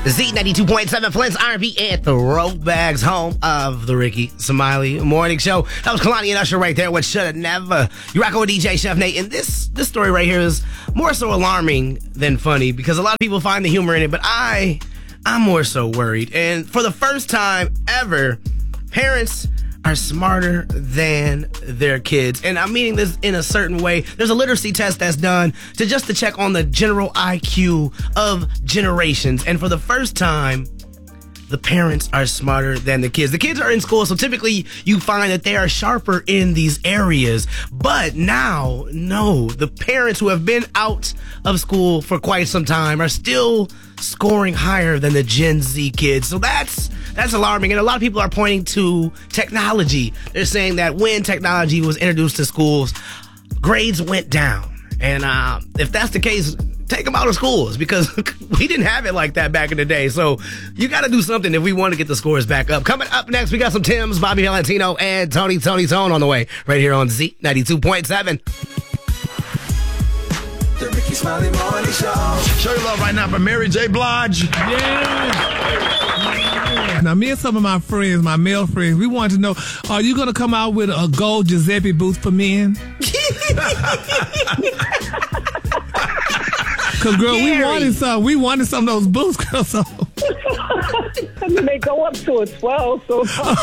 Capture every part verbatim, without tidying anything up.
Z ninety-two point seven, Flint's R and B and Throwbacks, home of the Ricky Smiley Morning Show. That was Kalani and Usher right there with Shoulda Never. You rockin' with D J Chef Nate, and this this story right here is more so alarming than funny because a lot of people find the humor in it, but I, I'm more so worried. And for the first time ever, parents are smarter than their kids. And I'm meaning this in a certain way. There's a literacy test that's done to just to check on the general I Q of generations. And for the first time, the parents are smarter than the kids. The kids are in school, so typically you find that they are sharper in these areas. But now, no, the parents who have been out of school for quite some time are still scoring higher than the Gen Z kids. So that's that's alarming. And a lot of people are pointing to technology. They're saying that when technology was introduced to schools, grades went down. And uh, if that's the case, take them out of schools because we didn't have it like that back in the day. So you got to do something if we want to get the scores back up. Coming up next, we got some Tim's, Bobby Valentino, and Tony Tony Tone on the way right here on Z ninety-two point seven. The Ricky Smiley Morning Show. Show your love right now for Mary J. Blige. Yeah. Now, me and some of my friends, my male friends, we wanted to know, are you going to come out with a gold Giuseppe booth for men? Because, girl, Gary. we wanted some. We wanted some of those booths, girl. So. I mean, they go up to a twelve, so.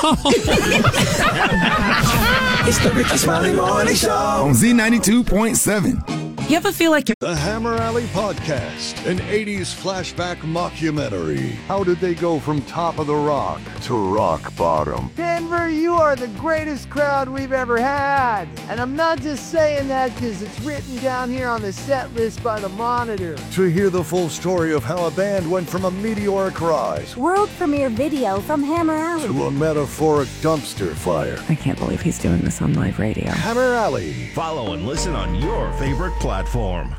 It's the Ricky Smiley Morning Show on Z ninety-two point seven. You ever feel like you're... The Hammer Alley Podcast, an eighties flashback mockumentary. How did they go from top of the rock to rock bottom? Denver, you are the greatest crowd we've ever had. And I'm not just saying that because it's written down here on the set list by the Monitor. To hear the full story of how a band went from a meteoric rise, world premiere video from Hammer Alley, to a metaphoric dumpster fire. I can't believe he's doing this on live radio. Hammer Alley. Follow and listen on your favorite platform.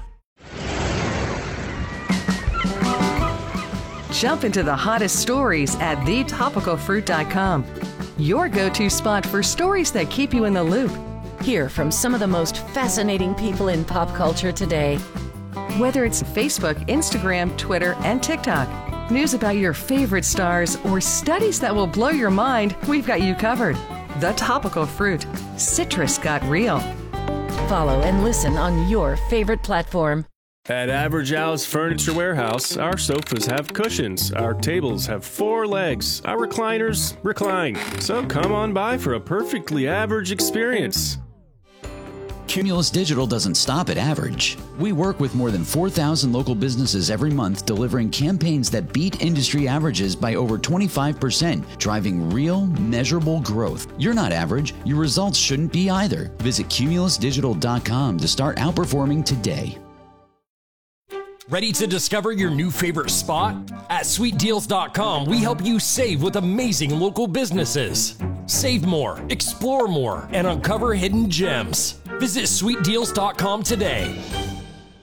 Jump into the hottest stories at the topical fruit dot com. Your go-to spot for stories that keep you in the loop. Hear from some of the most fascinating people in pop culture today. Whether it's Facebook, Instagram, Twitter, and TikTok, news about your favorite stars, or studies that will blow your mind, we've got you covered. The Topical Fruit. Citrus got real. Follow and listen on your favorite platform. At Average Al's Furniture Warehouse, our sofas have cushions, our tables have four legs, our recliners recline. So come on by for a perfectly average experience. Cumulus Digital doesn't stop at average. We work with more than four thousand local businesses every month, delivering campaigns that beat industry averages by over twenty-five percent, driving real, measurable growth. You're not average. Your results shouldn't be either. Visit cumulus digital dot com to start outperforming today. Ready to discover your new favorite spot? At sweet deals dot com, we help you save with amazing local businesses. Save more, explore more, and uncover hidden gems. Visit sweet deals dot com today.